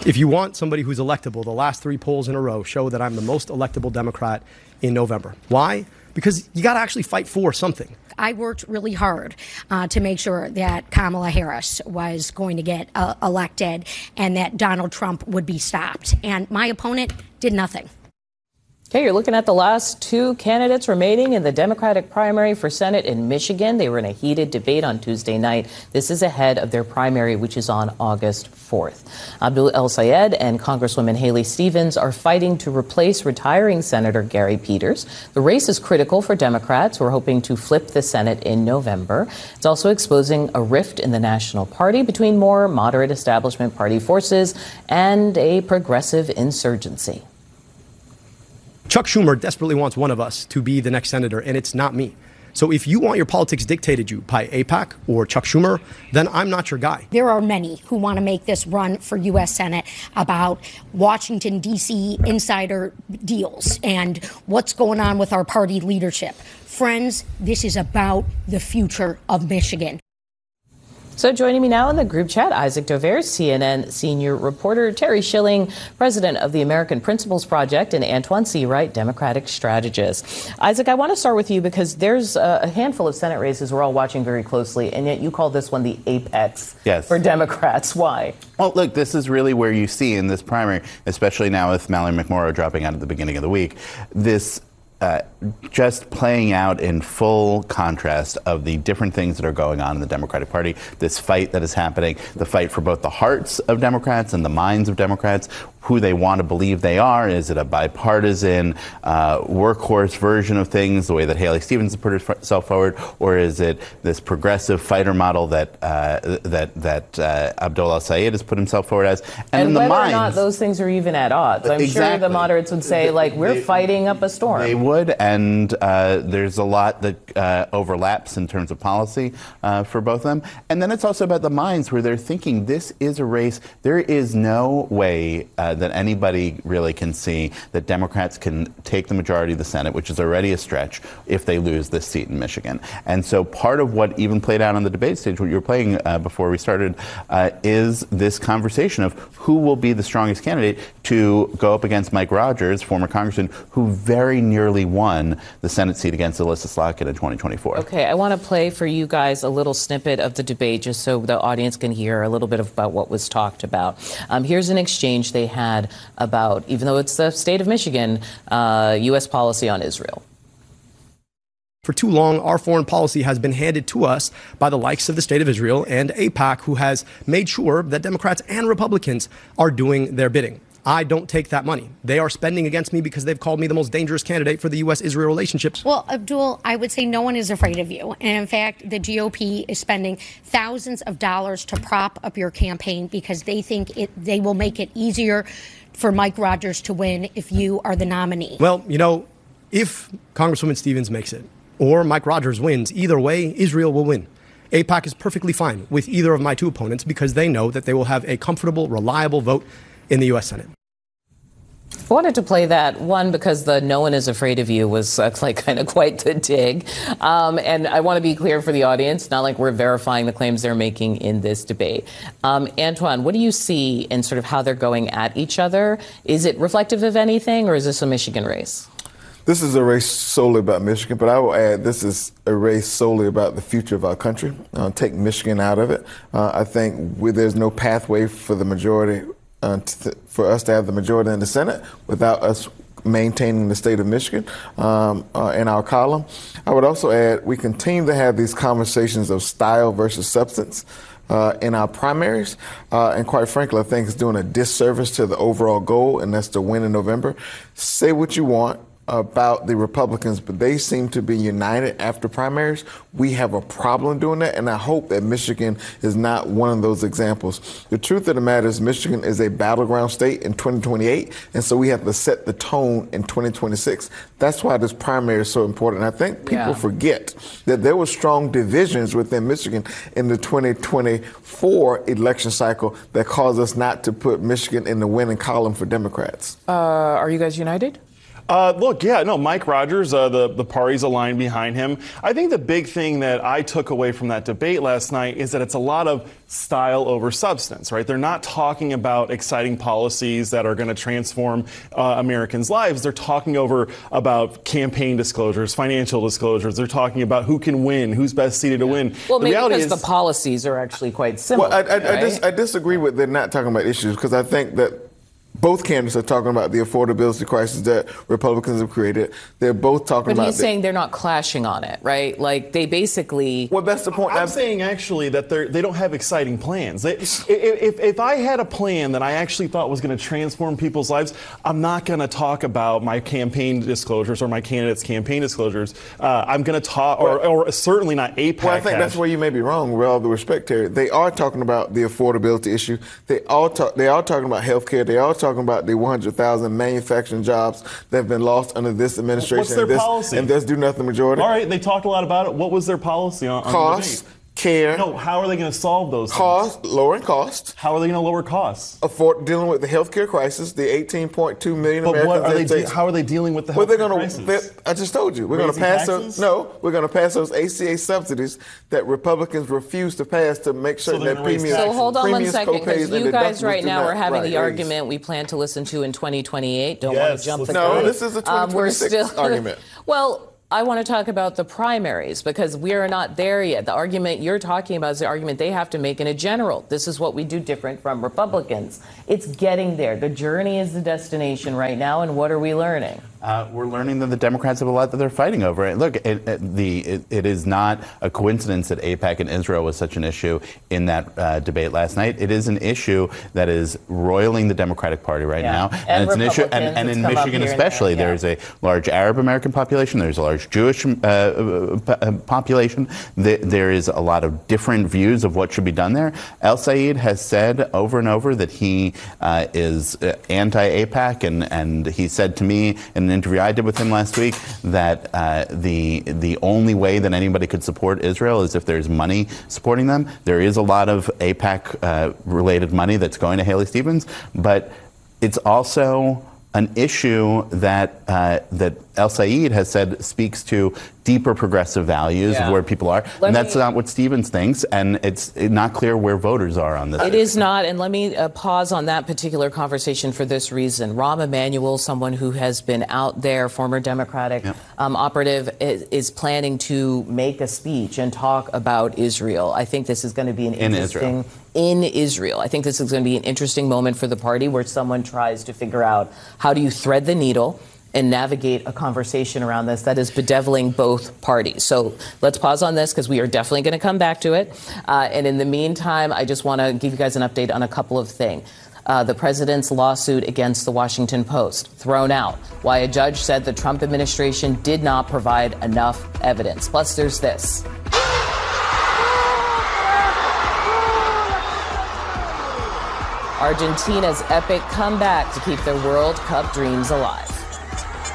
If you want somebody who's electable, the last 3 polls in a row show that I'm the most electable Democrat in November. Why? Because you got to actually fight for something. I worked really hard to make sure that Kamala Harris was going to get elected and that Donald Trump would be stopped. And my opponent did nothing. Okay, you're looking at the last 2 candidates remaining in the Democratic primary for Senate in Michigan. They were in a heated debate on Tuesday night. This is ahead of their primary, which is on August 4th. Abdul El-Sayed and Congresswoman Haley Stevens are fighting to replace retiring Senator Gary Peters. The race is critical for Democrats who are hoping to flip the Senate in November. It's also exposing a rift in the national party between more moderate establishment party forces and a progressive insurgency. Chuck Schumer desperately wants one of us to be the next senator, and it's not me. So if you want your politics dictated you by AIPAC or Chuck Schumer, then I'm not your guy. There are many who want to make this run for U.S. Senate about Washington, D.C. insider deals and what's going on with our party leadership. Friends, this is about the future of Michigan. So joining me now in the group chat, Isaac Dovere, CNN senior reporter, Terry Schilling, president of the American Principles Project, and Antoine Seawright, Democratic strategist. Isaac, I want to start with you because there's a handful of Senate races we're all watching very closely, and yet you call this one the apex for Democrats. Why? Well, look, this is really where you see in this primary, especially now with Mallory McMorrow dropping out at the beginning of the week, this just playing out in full contrast of the different things that are going on in the Democratic Party, this fight that is happening, the fight for both the hearts of Democrats and the minds of Democrats, who they want to believe they are. Is it a bipartisan workhorse version of things, the way that Haley Stevens has put herself forward, or is it this progressive fighter model that Abdul El-Sayed has put himself forward as? And in the whether or not those things are even at odds. I'm sure the moderates would say, we're fighting up a storm. They would, and there's a lot that overlaps in terms of policy for both of them. And then it's also about the minds where they're thinking this is a race. There is no way that anybody really can see that Democrats can take the majority of the Senate, which is already a stretch, if they lose this seat in Michigan. And so part of what even played out on the debate stage, what you were playing before we started, is this conversation of who will be the strongest candidate to go up against Mike Rogers, former congressman, who very nearly won the Senate seat against Alyssa Slockett in 2024. Okay, I want to play for you guys a little snippet of the debate just so the audience can hear a little bit about what was talked about. Here's an exchange they had about, even though it's the state of Michigan, U.S. policy on Israel. For too long, our foreign policy has been handed to us by the likes of the state of Israel and AIPAC, who has made sure that Democrats and Republicans are doing their bidding. I don't take that money. They are spending against me because they've called me the most dangerous candidate for the U.S.-Israel relationships. Well, Abdul, I would say no one is afraid of you. And in fact, the GOP is spending thousands of dollars to prop up your campaign because they think they will make it easier for Mike Rogers to win if you are the nominee. Well, if Congresswoman Stevens makes it or Mike Rogers wins, either way, Israel will win. AIPAC is perfectly fine with either of my 2 opponents because they know that they will have a comfortable, reliable vote in the U.S. Senate. I wanted to play that, one, because the no one is afraid of you was kind of quite the dig. And I want to be clear for the audience, not like we're verifying the claims they're making in this debate. Antoine, what do you see in sort of how they're going at each other? Is it reflective of anything, or is this a Michigan race? This is a race solely about Michigan, but I will add this is a race solely about the future of our country. Take Michigan out of it. I think there's no pathway for the majority for us to have the majority in the Senate without us maintaining the state of Michigan in our column. I would also add we continue to have these conversations of style versus substance in our primaries. And quite frankly, I think it's doing a disservice to the overall goal, and that's to win in November. Say what you want about the Republicans, but they seem to be united after primaries. We have a problem doing that, and I hope that Michigan is not one of those examples. The truth of the matter is Michigan is a battleground state in 2028, and so we have to set the tone in 2026. That's why this primary is so important. I think people forget that there were strong divisions within Michigan in the 2024 election cycle that caused us not to put Michigan in the winning column for Democrats. Are you guys united? Mike Rogers, the party's aligned behind him. I think the big thing that I took away from that debate last night is that it's a lot of style over substance, right? They're not talking about exciting policies that are going to transform Americans' lives. They're talking about campaign disclosures, financial disclosures. They're talking about who can win, who's best seated to win. Well, maybe because the policies are actually quite similar. Well, I disagree with they're not talking about issues, because I think that both candidates are talking about the affordability crisis that Republicans have created. They're both talking about. But he's saying they're not clashing on it, right? Like they basically. Well, that's the point. I'm saying actually that they don't have exciting plans. If I had a plan that I actually thought was going to transform people's lives, I'm not going to talk about my campaign disclosures or my candidate's campaign disclosors. I'm going to talk, or certainly not AIPAC. Well, I think that's where you may be wrong. With all the respect, Terry, they are talking about the affordability issue. They are talking about health care. They are talking about the 100,000 manufacturing jobs that have been lost under this administration. What's their policy? And this do nothing majority. All right, they talked a lot about it. What was their policy on costs, the debate? Care. No, how are they going to solve those costs? Lowering costs. How are they going to lower costs? Dealing with the healthcare crisis, the 18.2 million but Americans. How are they dealing with the healthcare crisis? I just told you. We're going to pass those. No, we're going to pass those ACA subsidies that Republicans refuse to pass to make sure that premiums. So hold on one second, because you guys right now are having the argument we plan to listen to in 2028. Don't want to jump the gun. No, this is a 2026 argument. Well, I want to talk about the primaries, because we are not there yet. The argument you're talking about is the argument they have to make in a general. This is what we do different from Republicans. It's getting there. The journey is the destination right now, and what are we learning? We're learning that the Democrats have a lot that they're fighting over. And look, it is not a coincidence that AIPAC and Israel was such an issue in that debate last night. It is an issue that is roiling the Democratic Party right now. And it's an issue, and in Michigan especially, there's a large Arab American population, there's a large Jewish population. There is a lot of different views of what should be done there. El Sayed has said over and over that he is anti-AIPAC, and he said to me in an interview I did with him last week that the only way that anybody could support Israel is if there's money supporting them. There is a lot of AIPAC related money that's going to Haley Stevens, but it's also an issue that El Sayed has said speaks to deeper progressive values of where people are. And that's not what Stevens thinks, and it's not clear where voters are on this. It is not, and let me pause on that particular conversation for this reason. Rahm Emanuel, someone who has been out there, former Democratic operative, is planning to make a speech and talk about Israel. I think this is going to be an interesting... In Israel. I think this is going to be an interesting moment for the party where someone tries to figure out how do you thread the needle and navigate a conversation around this that is bedeviling both parties. So let's pause on this, because we are definitely going to come back to it. And in the meantime, I just want to give you guys an update on a couple of things. The president's lawsuit against the Washington Post thrown out. Why a judge said the Trump administration did not provide enough evidence. Plus, there's this. Argentina's epic comeback to keep their World Cup dreams alive.